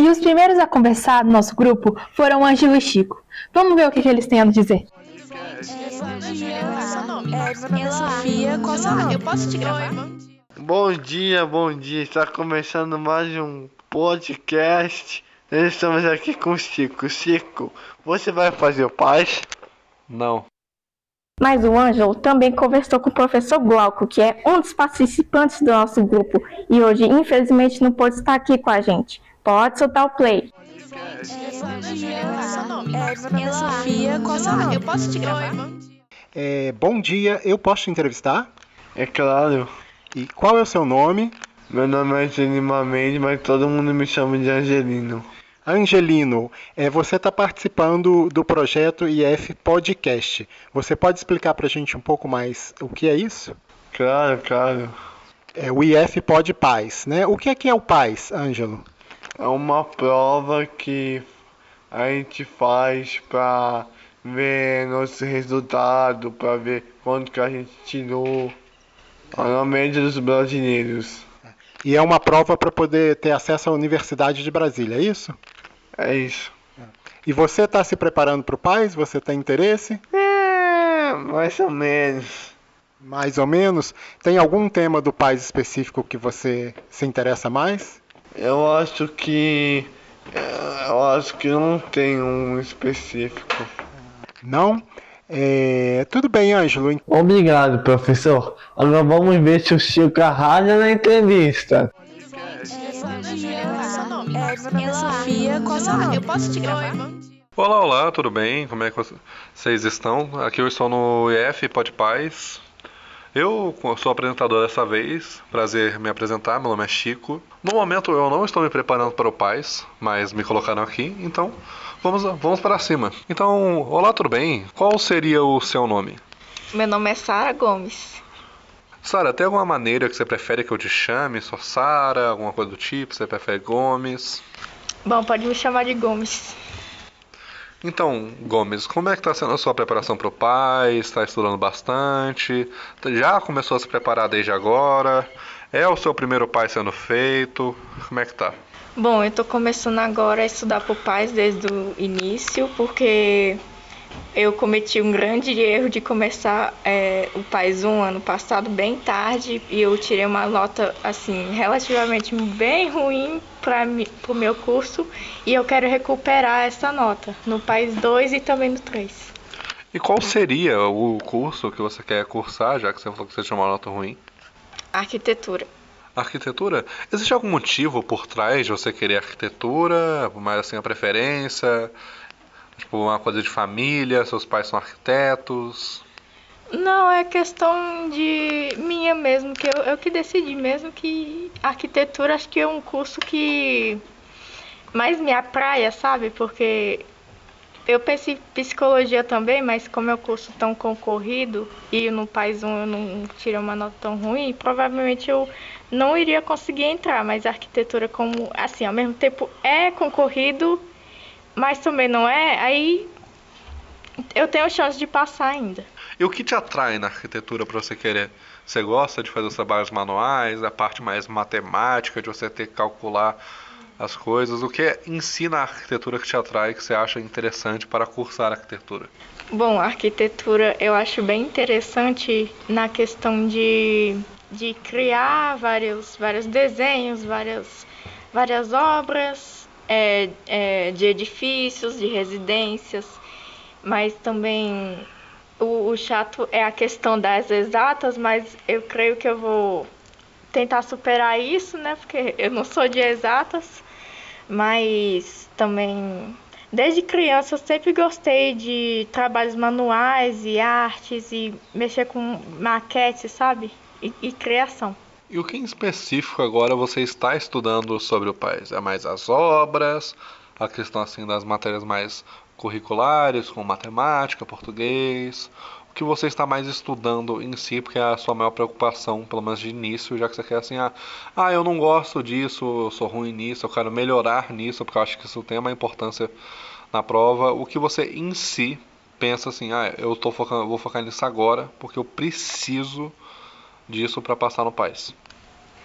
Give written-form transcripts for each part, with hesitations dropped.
E os primeiros a conversar no nosso grupo foram Ângelo e Chico. Vamos ver o que eles têm a nos dizer. Meu nome é Sofia. Qual seu nome? Eu posso te gravar? Bom dia. Está começando mais um podcast. Nós estamos aqui com o Chico. Chico, você vai fazer o paz? Não. Mas o Ângelo também conversou com o professor Glauco, que é um dos participantes do nosso grupo. E hoje, infelizmente, não pôde estar aqui com a gente. Pode soltar o play. Seu nome é Sofia. Qual seu nome? Eu posso te gravar? Bom dia, eu posso te entrevistar? É claro. E qual é o seu nome? Meu nome é Angelino Mendes, mas todo mundo me chama de Angelino. Angelino, você está participando do projeto IF Podcast. Você pode explicar para a gente um pouco mais o que é isso? Claro. O IF Pod Paz, né? O que é o Paz, Ângelo? É uma prova que a gente faz para ver nosso resultado, para ver quanto que a gente tirou, a média dos brasileiros. E é uma prova para poder ter acesso à Universidade de Brasília, é isso? É isso. E você está se preparando para o PAS? Você tem interesse? Mais ou menos. Mais ou menos? Tem algum tema do PAS específico que você se interessa mais? Eu acho que não tem um específico. Não? Tudo bem, Ângelo. Obrigado, professor. Agora vamos ver se o Chico arrasa na entrevista. Seu nome é Sofia. Qual seu nome? Eu posso te gravar? Olá, tudo bem? Como é que vocês estão? Aqui eu estou no IF Pod Paz. Eu sou apresentador dessa vez, prazer me apresentar, meu nome é Chico. No momento eu não estou me preparando para o PAS, mas me colocaram aqui, então vamos para cima. Então, olá, tudo bem? Qual seria o seu nome? Meu nome é Sara Gomes. Sara, tem alguma maneira que você prefere que eu te chame? Só Sara, alguma coisa do tipo? Você prefere Gomes? Bom, pode me chamar de Gomes. Então, Gomes, como é que está sendo a sua preparação para o PAS? Está estudando bastante? Já começou a se preparar desde agora? É o seu primeiro PAS sendo feito? Como é que tá? Bom, eu tô começando agora a estudar pro PAS desde o início, porque eu cometi um grande erro de começar o PAS 1 ano passado bem tarde, e eu tirei uma nota assim relativamente bem ruim pro meu curso, e eu quero recuperar essa nota no PAS 2 e também no 3. E qual seria o curso que você quer cursar, já que você falou que você tinha uma nota ruim? Arquitetura. Arquitetura? Existe algum motivo por trás de você querer arquitetura? Mais assim, a preferência? Tipo, uma coisa de família, seus pais são arquitetos? Não, é questão de minha mesmo, que eu que decidi mesmo que arquitetura acho que é um curso que mais me apraia, sabe? Porque eu pensei em psicologia também, mas como é um curso tão concorrido e no PAS 1 eu não tirei uma nota tão ruim, provavelmente eu não iria conseguir entrar, mas a arquitetura, como assim, ao mesmo tempo é concorrido, mas também não é, aí eu tenho chance de passar ainda. E o que te atrai na arquitetura para você querer? Você gosta de fazer os trabalhos manuais, a parte mais matemática, de você ter que calcular as coisas? O que é em si na arquitetura que te atrai, que você acha interessante para cursar arquitetura? Bom, a arquitetura eu acho bem interessante na questão de criar vários desenhos, várias obras de edifícios, de residências, mas também o chato é a questão das exatas, mas eu creio que eu vou tentar superar isso, né? Porque eu não sou de exatas, mas também desde criança eu sempre gostei de trabalhos manuais e artes e mexer com maquete, sabe? E criação. E o que em específico agora você está estudando sobre o PAS? É mais as obras, a questão assim das matérias mais curriculares, como matemática, português? O que você está mais estudando em si, porque é a sua maior preocupação, pelo menos de início, já que você quer assim, eu não gosto disso, eu sou ruim nisso, eu quero melhorar nisso, porque eu acho que isso tem uma importância na prova. O que você em si pensa assim, vou focar nisso agora, porque eu preciso disso para passar no PAS?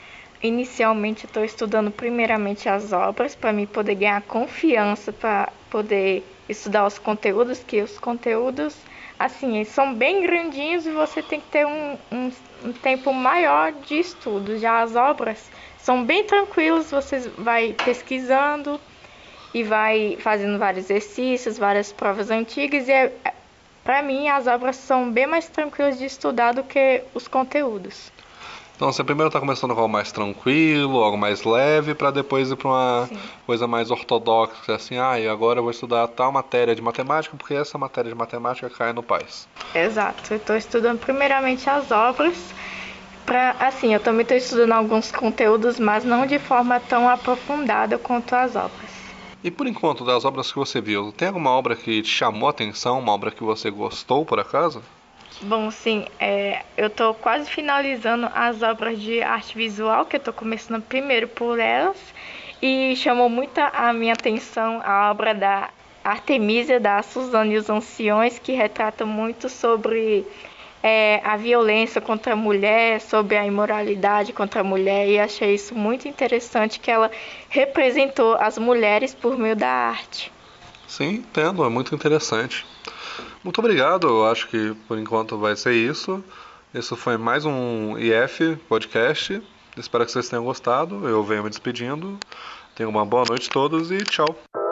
inicialmente estou estudando primeiramente as obras para me poder ganhar confiança para poder estudar os conteúdos, que os conteúdos, assim, eles são bem grandinhos e você tem que ter um tempo maior de estudo. Já as obras são bem tranquilas, você vai pesquisando e vai fazendo vários exercícios, várias provas antigas e para mim as obras são bem mais tranquilas de estudar do que os conteúdos. Então você primeiro está começando com algo mais tranquilo, algo mais leve, para depois ir para uma coisa mais ortodoxa, assim, e agora eu vou estudar tal matéria de matemática, porque essa matéria de matemática cai no PAS. Exato, eu estou estudando primeiramente as obras, eu também estou estudando alguns conteúdos, mas não de forma tão aprofundada quanto as obras. E por enquanto, das obras que você viu, tem alguma obra que te chamou a atenção, uma obra que você gostou por acaso? Bom, sim, eu estou quase finalizando as obras de arte visual, que eu estou começando primeiro por elas, e chamou muito a minha atenção a obra da Artemísia, da Suzana e os Anciões, que retrata muito sobre a violência contra a mulher, sobre a imoralidade contra a mulher, e achei isso muito interessante, que ela representou as mulheres por meio da arte. Sim, entendo, é muito interessante. Muito obrigado, eu acho que por enquanto vai ser isso. Isso foi mais um IF Podcast. Espero que vocês tenham gostado. Eu venho me despedindo. Tenham uma boa noite a todos e tchau.